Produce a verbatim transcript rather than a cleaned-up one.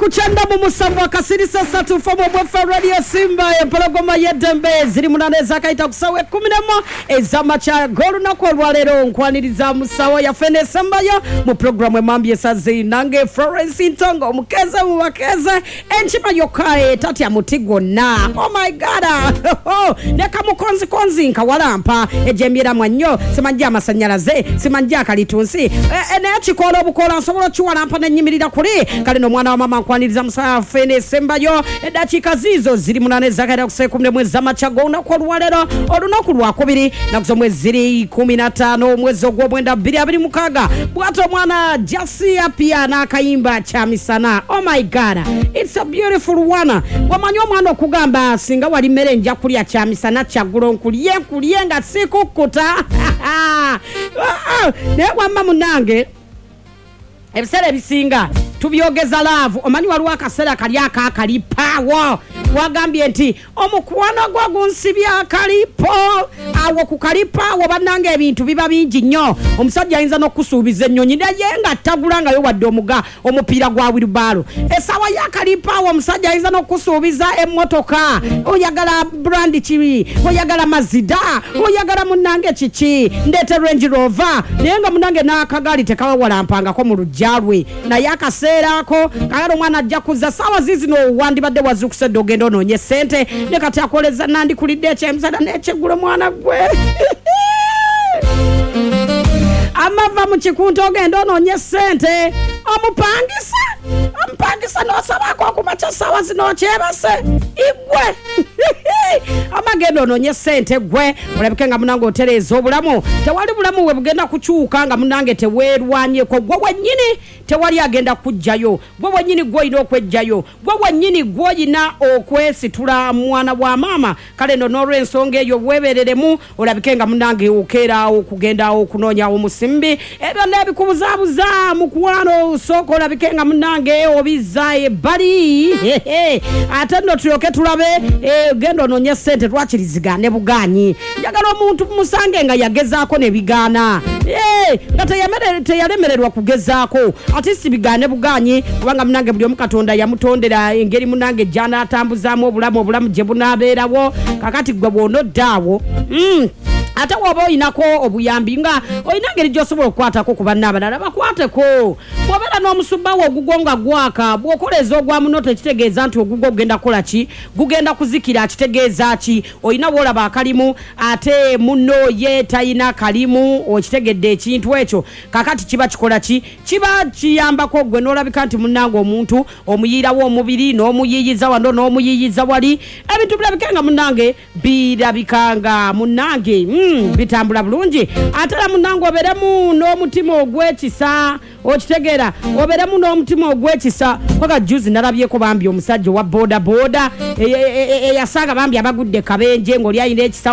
kuchanda mu musavu akasiri sasa tufomo bwefa radio Simba ya pologoma yedembe ziri munaneza kaita kusawe kumi na moja ezama cha golu na kwa lwalero nkwaniriza musawa ya fene Sambayo mu programu emambye sazi nange Florence Ntongo mukeze mu bakeze enchipa yokae tati ya mutigo na oh my god neka mukonzi konzi nkawalampa ejemira mwanyo simanja amasanyalaze simanja kalitunsi ene chikola bukola nsobola chuwalampa nenyimirira kuri kali no mwana wa mama nkwaniriza musawa fene Sambayo edachika zizo ziri munaneza kaita kusawe kumi na moja ezama cha golu na kwa lwalero olunaku lwakubiri na kuzomwezi ziri kumi na tano mwezi ogw'omwenda bbiri abiri mukaga bwato mwana Jasia pia na kayimba cha misana. Oh my god, it's a beautiful one. Wamanyo mwana okugamba singa wali mere nja kulya cha misana cha gulo nkuliye nkuliye nga sikukuta ne wamma munange ebisere bisinga tubyogeza love omanyi waliwo akaseera kali akakali pawo wagambye nti omukwano gwa gunsibya akalipo awo kukalipawo bannange ebintu biba bingi nnyo omusajja ayinza n'okusuubiza ennyonyi naye nga tagulangayo wadde omuga omupiira gwa wilbaro esawa yakalipawo omusajja ayinza n'okusuubiza emmotoka oyagala brand kibi oyagala mazida oyagala munnange kiki ndeete Range Rover naye nga munnange n'akagali tekawawalampangako mu lujja lwe naye akaseerako kayalo omwana ajja kuzza sawa zizino wandibadde wazukusedde ogenda ononye sente ne kati akoleza nandi kulidde ekyemisana n'ekyeggula mwana gwe amava mu kikunto ogenda ononye sente omupangisa omupangisa n'osabako okumaca sawa zino kyebase igwe amagendo ononye sente gwe olabike nga munange otereeza obulamu tewali bulamu we bugenda kukyuka nga munange teweerwanyeko gwe wennyini tewali agenda kujjayo gwe wennyini gw'olina okwejjayo gwe wennyini gw'olina okwesitula mwana wa maama kale no n'olw'ensonga eyo weebereremu olabike nga munange okeera okugenda okunoonya omusimbi ebyo n'ebikubuzaabuza mu kuwano sooka olabike nga munange obizza ebbali ate nno tulyoke tulabe genda ononye sente twakirizigane buganyi njagala omuntu musange nga yagezaako ne bigaana nga teyalemererwa kugezaako ate si bigane buganyi kubanga munange buli omu Katonda yamutondera engeri munange jana atambuzaamu obulamu obulamu gye bunaabeerawo kakati gwe bw'onoddaawo mm. ate woba oyinako obuyambi nga oyina ngeri gy'osobola okukwatako ku banne abalala bakwateko bw'obeera n'omusumba wo ogugwo nga gwaka bw'okoleza ogwa muno tekitegeeza nti ogugwo ogenda kukola ki gugenda kuzikira kitegeeza ki oyina woolaba akalimu ate muno ye tayina kalimu okitegedde ekintu ekyo kakati kiba kikola ki kiba kiyambako gwe n'olabika nti munnange omuntu omuyiirawo omubiri n'omuyiiyiza wano n'omuyiiyiza wali ebintu birabika nga munnange birabika nga munnange mm, bitambula bulungi ate la munnange oberemu n'omutima ogw'ekisa okitegeera oberemu n'omutima ogw'ekisa kwaka juzi nalabyeko bambi omusajja wa boda boda eyasanga bambi abagudde kabenje ng'oli ayina ekisa